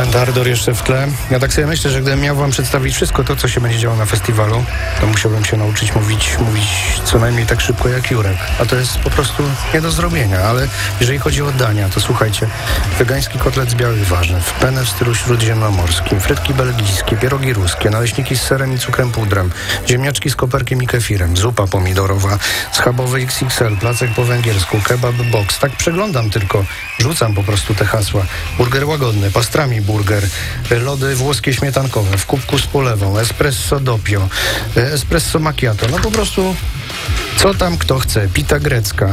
Trend Ardor jeszcze w tle. Ja tak sobie myślę, że gdybym miał wam przedstawić wszystko to, co się będzie działo na festiwalu, to musiałbym się nauczyć mówić co najmniej tak szybko jak Jurek. A to jest po prostu nie do zrobienia, ale jeżeli chodzi o dania, to słuchajcie, wegański kotlet z białych warzyw, penne w stylu śródziemnomorskim, frytki belgijskie, pierogi ruskie, naleśniki z serem i cukrem pudrem, ziemniaczki z koperkiem i kefirem, zupa pomidorowa, schabowy XXL, placek po węgiersku, kebab box. Tak przeglądam tylko, rzucam po prostu te hasła. Burger łagodny, pastrami burger, lody włoskie śmietankowe, w kubku z polewą, espresso doppio, espresso macchiato. No po prostu co tam kto chce. Pita grecka,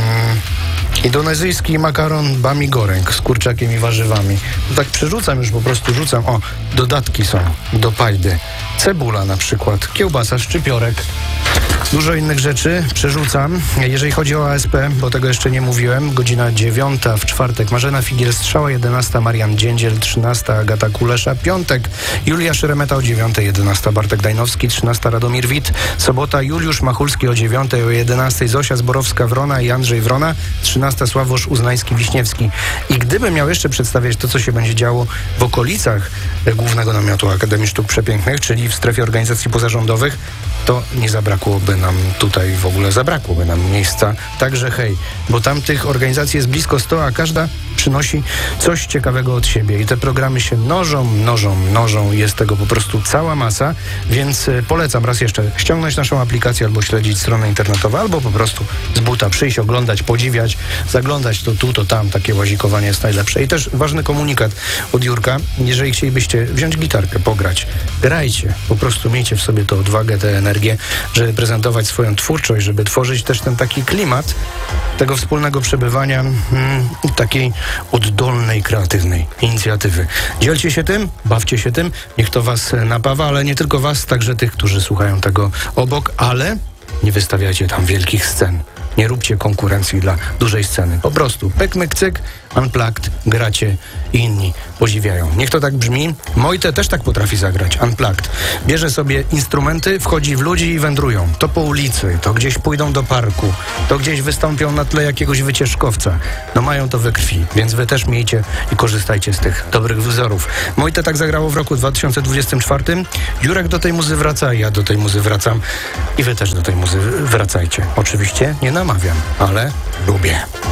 indonezyjski makaron bami goreng z kurczakiem i warzywami. No tak przerzucam już, po prostu rzucam. O, dodatki są do pajdy. Cebula na przykład, kiełbasa, szczypiorek. Dużo innych rzeczy przerzucam. Jeżeli chodzi o ASP, bo tego jeszcze nie mówiłem, godzina 9 w czwartek Marzena Figiel-Strzała, 11 Marian Dziędziel, 13 Agata Kulesza, piątek Julia Szyremeta o 9, 11 Bartek Dajnowski, 13 Radomir Wit, sobota Juliusz Machulski o 9, o 11 Zosia Zborowska-Wrona i Andrzej Wrona, 13 Sławosz Uznański-Wiśniewski. I gdybym miał jeszcze przedstawiać to, co się będzie działo w okolicach Głównego Namiotu Akademii Sztuk Przepięknych, czyli w strefie organizacji pozarządowych, to nie zabrakłoby nam tutaj, w ogóle zabrakłoby nam miejsca. Także hej, bo tam tych organizacji jest blisko 100, a każda przynosi coś ciekawego od siebie i te programy się mnożą, jest tego po prostu cała masa, więc polecam raz jeszcze ściągnąć naszą aplikację albo śledzić stronę internetową, albo po prostu z buta przyjść, oglądać, podziwiać, zaglądać to tu, to tam, takie łazikowanie jest najlepsze. I też ważny komunikat od Jurka, jeżeli chcielibyście wziąć gitarkę, pograć, grajcie, po prostu miejcie w sobie tę odwagę, tę energię, żeby prezentować swoją twórczość, żeby tworzyć też ten taki klimat tego wspólnego przebywania i takiej oddolnej, kreatywnej inicjatywy. Dzielcie się tym, bawcie się tym, niech to was napawa, ale nie tylko was, także tych, którzy słuchają tego obok, ale nie wystawiacie tam wielkich scen. Nie róbcie konkurencji dla dużej sceny. Po prostu pyk, myk, cyk, unplugged, gracie i inni podziwiają. Niech to tak brzmi. Mojte też tak potrafi zagrać, unplugged. Bierze sobie instrumenty, wchodzi w ludzi i wędrują. To po ulicy, to gdzieś pójdą do parku, to gdzieś wystąpią na tle jakiegoś wycieczkowca. No mają to we krwi, więc wy też miejcie i korzystajcie z tych dobrych wzorów. Mojte tak zagrało w roku 2024. Jurek do tej muzy wraca, ja do tej muzy wracam i wy też do tej muzy wracajcie. Oczywiście nie namawiam, ale lubię.